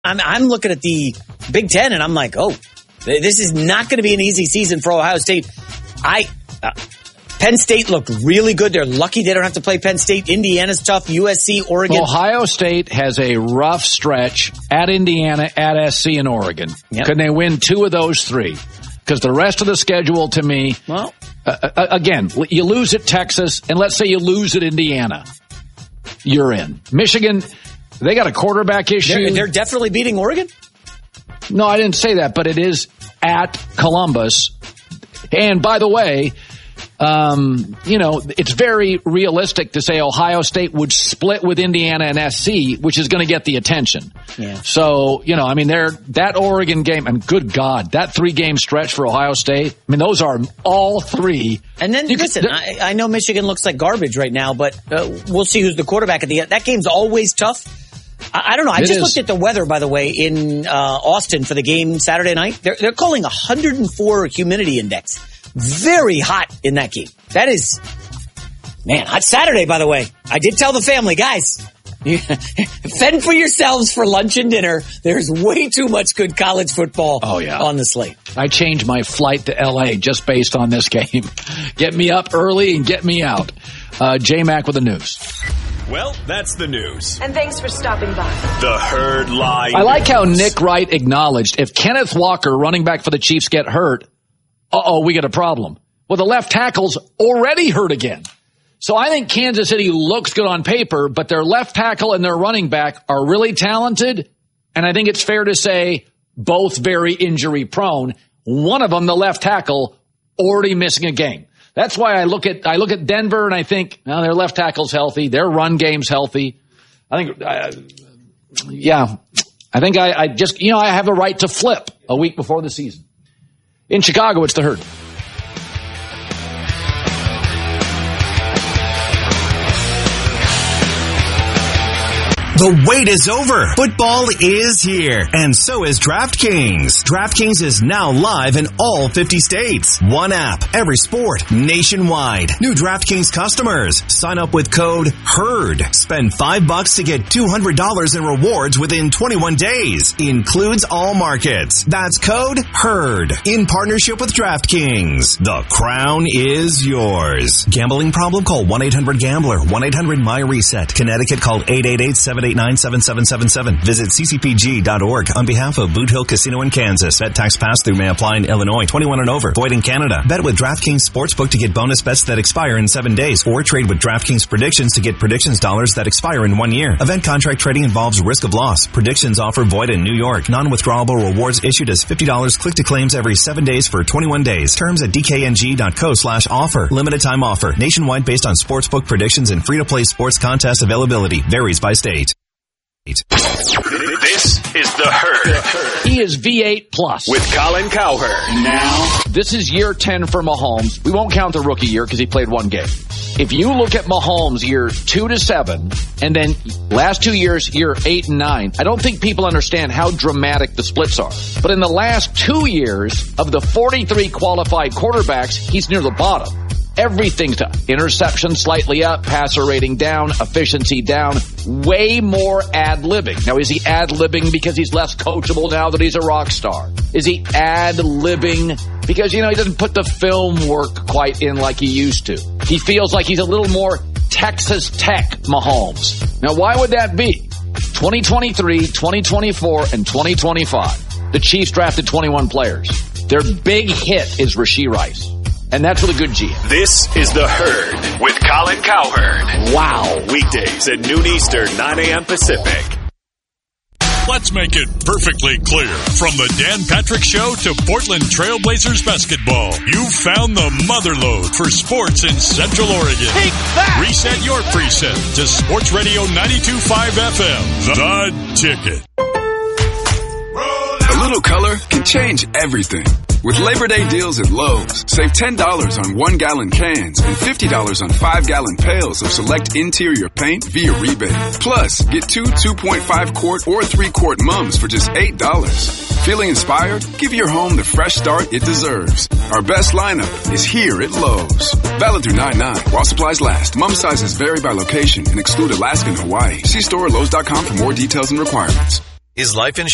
I'm looking at the Big Ten, and I'm like, oh, this is not going to be an easy season for Ohio State. Penn State looked really good. They're lucky they don't have to play Penn State. Indiana's tough. USC, Oregon. Ohio State has a rough stretch at Indiana, at SC, and Oregon. Yep. Can they win 2 of those 3? Because the rest of the schedule, to me, well, again, you lose at Texas, and let's say you lose at Indiana. You're in. Michigan, they got a quarterback issue. They're definitely beating Oregon? No, I didn't say that, but it is at Columbus. And by the way, it's very realistic to say Ohio State would split with Indiana and SC, which is going to get the attention. Yeah. So, that Oregon game, and good God, that 3-game stretch for Ohio State, those are all 3. And then, I know Michigan looks like garbage right now, but we'll see who's the quarterback at the end. That game's always tough. I don't know. I just looked at the weather, by the way, in Austin for the game Saturday night. They're calling 104 humidity index. Very hot in that game. That is, hot Saturday, by the way. I did tell the family, guys, fend for yourselves for lunch and dinner. There's way too much good college football on the slate. I changed my flight to L.A. just based on this game. Get me up early and get me out. J-Mac with the news. Well, that's the news. And thanks for stopping by. The Herd Lie. I like how Nick Wright acknowledged if Kenneth Walker, running back for the Chiefs, get hurt, we got a problem. Well, the left tackle's already hurt again. So I think Kansas City looks good on paper, but their left tackle and their running back are really talented. And I think it's fair to say both very injury prone. One of them, the left tackle, already missing a game. That's why I look at Denver and I think, their left tackle's healthy. Their run game's healthy. I think, I have a right to flip a week before the season. In Chicago, it's the Herd. The wait is over. Football is here. And so is DraftKings. DraftKings is now live in all 50 states. One app, every sport, nationwide. New DraftKings customers. Sign up with code HERD. Spend $5 to get $200 in rewards within 21 days. Includes all markets. That's code HERD. In partnership with DraftKings. The crown is yours. Gambling problem? Call 1-800-GAMBLER. 1-800-MY-RESET. Connecticut, call 888-789-7777. Visit ccpg.org. On behalf of Boot Hill Casino in Kansas. Bet tax pass-through may apply in Illinois. 21 and over. Void in Canada. Bet with DraftKings Sportsbook to get bonus bets that expire in 7 days. Or trade with DraftKings Predictions to get predictions dollars that expire in 1 year. Event contract trading involves risk of loss. Predictions offer void in New York. Non-withdrawable rewards issued as $50. Click to claims every 7 days for 21 days. Terms at dkng.co/offer. Limited time offer. Nationwide based on sportsbook predictions and free-to-play sports contest availability. Varies by state. This is The Herd. He is V8 plus. With Colin Cowherd. Now, this is year 10 for Mahomes. We won't count the rookie year because he played 1 game. If you look at Mahomes year 2 to 7, and then last 2 years, year 8 and 9, I don't think people understand how dramatic the splits are. But in the last 2 years, of the 43 qualified quarterbacks, he's near the bottom. Everything's down. Interception slightly up, passer rating down, efficiency down, way more ad-libbing. Now, is he ad-libbing because he's less coachable now that he's a rock star? Is he ad-libbing because, he doesn't put the film work quite in like he used to? He feels like he's a little more Texas Tech Mahomes. Now, why would that be? 2023, 2024, and 2025. The Chiefs drafted 21 players. Their big hit is Rashee Rice. And that's with a good GM. This is The Herd with Colin Cowherd. Wow. Weekdays at noon Eastern, 9 a.m. Pacific. Let's make it perfectly clear. From the Dan Patrick Show to Portland Trailblazers basketball, you've found the motherlode for sports in Central Oregon. Take that! Reset your preset to Sports Radio 92.5 FM. The Ticket. A little color can change everything. With Labor Day deals at Lowe's, save $10 on 1-gallon cans and $50 on 5-gallon pails of select interior paint via rebate. Plus, get 2 2.5-quart or 3-quart mums for just $8. Feeling inspired? Give your home the fresh start it deserves. Our best lineup is here at Lowe's. Valid through 9/9 while supplies last. Mum sizes vary by location and exclude Alaska and Hawaii. See store or Lowe's.com for more details and requirements. Is life insurance